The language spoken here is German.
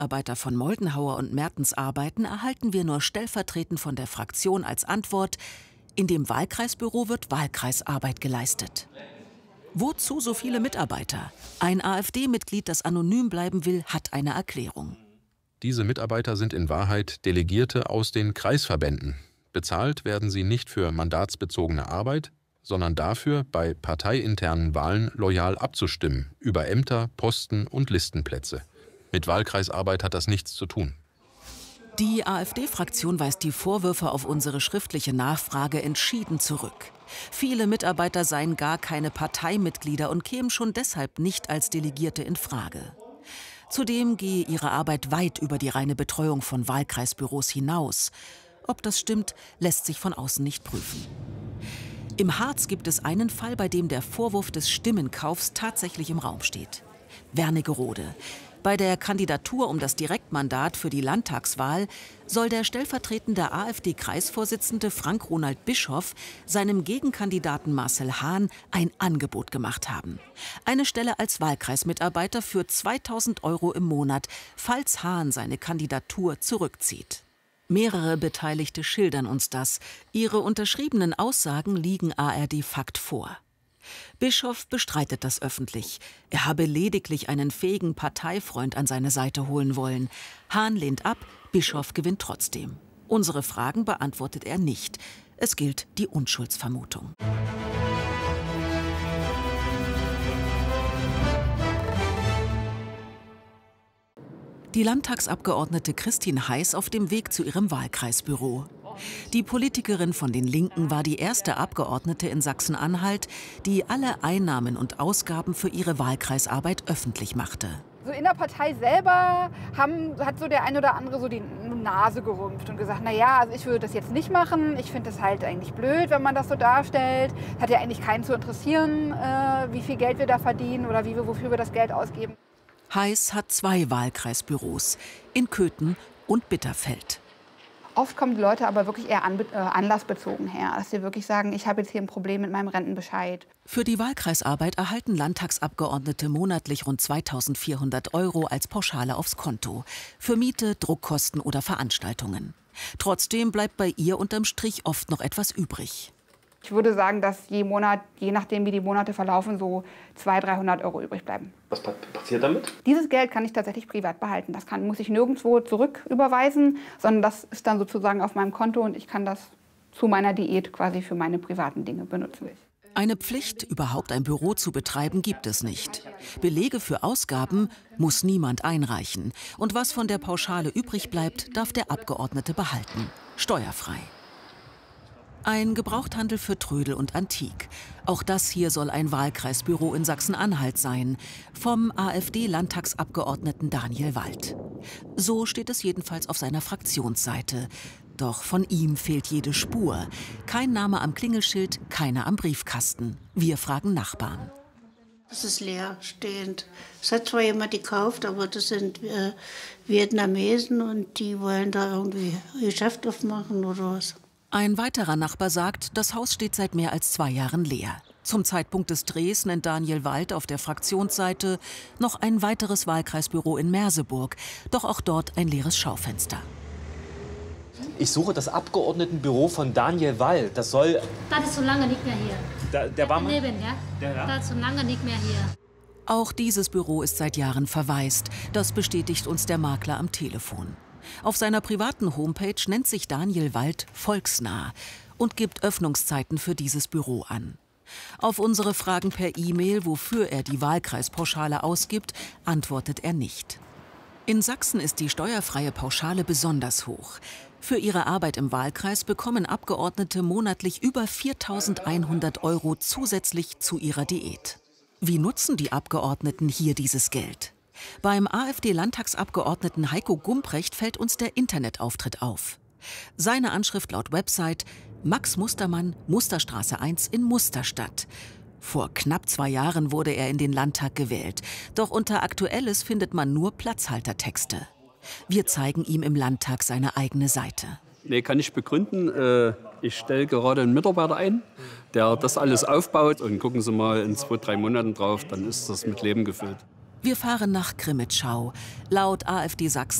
Mitarbeiter von Moldenhauer und Mertens arbeiten, erhalten wir nur stellvertretend von der Fraktion als Antwort: In dem Wahlkreisbüro wird Wahlkreisarbeit geleistet. Wozu so viele Mitarbeiter? Ein AfD-Mitglied, das anonym bleiben will, hat eine Erklärung. Diese Mitarbeiter sind in Wahrheit Delegierte aus den Kreisverbänden. Bezahlt werden sie nicht für mandatsbezogene Arbeit, sondern dafür, bei parteiinternen Wahlen loyal abzustimmen, über Ämter, Posten und Listenplätze. Mit Wahlkreisarbeit hat das nichts zu tun. Die AfD-Fraktion weist die Vorwürfe auf unsere schriftliche Nachfrage entschieden zurück. Viele Mitarbeiter seien gar keine Parteimitglieder und kämen schon deshalb nicht als Delegierte in Frage. Zudem gehe ihre Arbeit weit über die reine Betreuung von Wahlkreisbüros hinaus. Ob das stimmt, lässt sich von außen nicht prüfen. Im Harz gibt es einen Fall, bei dem der Vorwurf des Stimmenkaufs tatsächlich im Raum steht. Wernigerode. Bei der Kandidatur um das Direktmandat für die Landtagswahl soll der stellvertretende AfD-Kreisvorsitzende Frank-Ronald Bischoff seinem Gegenkandidaten Marcel Hahn ein Angebot gemacht haben. Eine Stelle als Wahlkreismitarbeiter für 2.000 € im Monat, falls Hahn seine Kandidatur zurückzieht. Mehrere Beteiligte schildern uns das. Ihre unterschriebenen Aussagen liegen ARD Fakt vor. Bischoff bestreitet das öffentlich. Er habe lediglich einen fähigen Parteifreund an seine Seite holen wollen. Hahn lehnt ab, Bischoff gewinnt trotzdem. Unsere Fragen beantwortet er nicht. Es gilt die Unschuldsvermutung. Die Landtagsabgeordnete Christine Heiß auf dem Weg zu ihrem Wahlkreisbüro. Die Politikerin von den Linken war die erste Abgeordnete in Sachsen-Anhalt, die alle Einnahmen und Ausgaben für ihre Wahlkreisarbeit öffentlich machte. So in der Partei selber hat so der ein oder andere so die Nase gerümpft und gesagt, na ja, also ich würde das jetzt nicht machen. Ich finde das halt eigentlich blöd, wenn man das so darstellt. Hat ja eigentlich keinen zu interessieren, wie viel Geld wir da verdienen oder wofür wir das Geld ausgeben. Heiß hat 2 Wahlkreisbüros, in Köthen und Bitterfeld. Oft kommen die Leute aber wirklich eher anlassbezogen her, dass sie wirklich sagen, ich habe jetzt hier ein Problem mit meinem Rentenbescheid. Für die Wahlkreisarbeit erhalten Landtagsabgeordnete monatlich rund 2.400 € als Pauschale aufs Konto. Für Miete, Druckkosten oder Veranstaltungen. Trotzdem bleibt bei ihr unterm Strich oft noch etwas übrig. Ich würde sagen, dass je Monat, je nachdem wie die Monate verlaufen, so 200-300 € übrig bleiben. Was passiert damit? Dieses Geld kann ich tatsächlich privat behalten. Das muss ich nirgendwo zurücküberweisen, sondern das ist dann sozusagen auf meinem Konto und ich kann das zu meiner Diät quasi für meine privaten Dinge benutzen. Eine Pflicht, überhaupt ein Büro zu betreiben, gibt es nicht. Belege für Ausgaben muss niemand einreichen. Und was von der Pauschale übrig bleibt, darf der Abgeordnete behalten. Steuerfrei. Ein Gebrauchthandel für Trödel und Antik. Auch das hier soll ein Wahlkreisbüro in Sachsen-Anhalt sein. Vom AfD-Landtagsabgeordneten Daniel Wald. So steht es jedenfalls auf seiner Fraktionsseite. Doch von ihm fehlt jede Spur. Kein Name am Klingelschild, keiner am Briefkasten. Wir fragen Nachbarn. Das ist leer stehend. Es hat zwar jemand gekauft, aber das sind Vietnamesen und die wollen da irgendwie Geschäft aufmachen oder was. Ein weiterer Nachbar sagt, das Haus steht seit mehr als 2 Jahren leer. Zum Zeitpunkt des Drehs nennt Daniel Wald auf der Fraktionsseite noch ein weiteres Wahlkreisbüro in Merseburg. Doch auch dort ein leeres Schaufenster. Ich suche das Abgeordnetenbüro von Daniel Wald. Das soll... Das ist so lange nicht mehr hier. Der war mal... Daneben, ja? Das ist so lange nicht mehr hier. Auch dieses Büro ist seit Jahren verwaist. Das bestätigt uns der Makler am Telefon. Auf seiner privaten Homepage nennt sich Daniel Wald volksnah und gibt Öffnungszeiten für dieses Büro an. Auf unsere Fragen per E-Mail, wofür er die Wahlkreispauschale ausgibt, antwortet er nicht. In Sachsen ist die steuerfreie Pauschale besonders hoch. Für ihre Arbeit im Wahlkreis bekommen Abgeordnete monatlich über 4.100 € zusätzlich zu ihrer Diät. Wie nutzen die Abgeordneten hier dieses Geld? Beim AfD-Landtagsabgeordneten Heiko Gumprecht fällt uns der Internetauftritt auf. Seine Anschrift laut Website: Max Mustermann, Musterstraße 1 in Musterstadt. Vor knapp 2 Jahren wurde er in den Landtag gewählt. Doch unter Aktuelles findet man nur Platzhaltertexte. Wir zeigen ihm im Landtag seine eigene Seite. Nee, kann ich begründen. Ich stelle gerade einen Mitarbeiter ein, der das alles aufbaut. Und gucken Sie mal in 2-3 Monaten drauf, dann ist das mit Leben gefüllt. Wir fahren nach Krimitschau. Laut AfD Sachsen